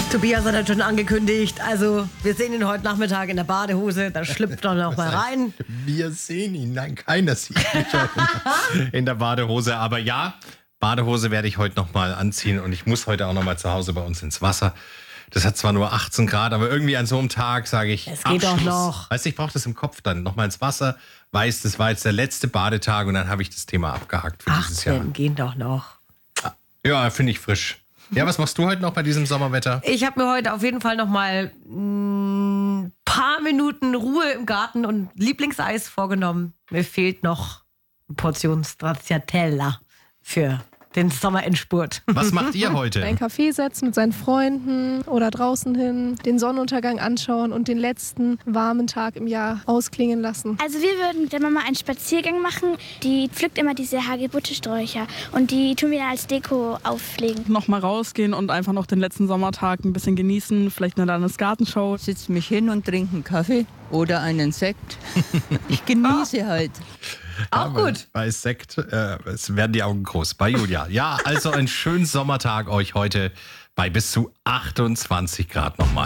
Tobias hat das schon angekündigt. Also, wir sehen ihn heute Nachmittag in der Badehose. Da schlüpft er noch mal rein. Wir sehen ihn. Nein, keiner sieht mich heute in der Badehose. Aber ja, Badehose werde ich heute noch mal anziehen. Und ich muss heute auch noch mal zu Hause bei uns ins Wasser. Das hat zwar nur 18 Grad, aber irgendwie an so einem Tag sage ich, es geht doch noch. Weißt du, ich brauche das im Kopf dann. Noch mal ins Wasser. Weiß, das war jetzt der letzte Badetag und dann habe ich das Thema abgehakt für dieses Jahr. 18 gehen doch noch. Ja, finde ich frisch. Ja, was machst du heute noch bei diesem Sommerwetter? Ich habe mir heute auf jeden Fall noch mal ein paar Minuten Ruhe im Garten und Lieblingseis vorgenommen. Mir fehlt noch eine Portion Stracciatella für den Sommerendspurt. Was macht ihr heute? Ein Café setzen mit seinen Freunden oder draußen hin, den Sonnenuntergang anschauen und den letzten warmen Tag im Jahr ausklingen lassen. Also wir würden mit der Mama einen Spaziergang machen. Die pflückt immer diese Hagebutte-Sträucher und die tun wir dann als Deko auflegen. Nochmal rausgehen und einfach noch den letzten Sommertag ein bisschen genießen, vielleicht eine Landesgartenschau. Setze mich hin und trinke einen Kaffee oder einen Sekt. Ich genieße halt. Auch gut. Bei Sekt es werden die Augen groß. Bei Julia. Ja, also einen schönen Sommertag euch heute bei bis zu 28 Grad nochmal.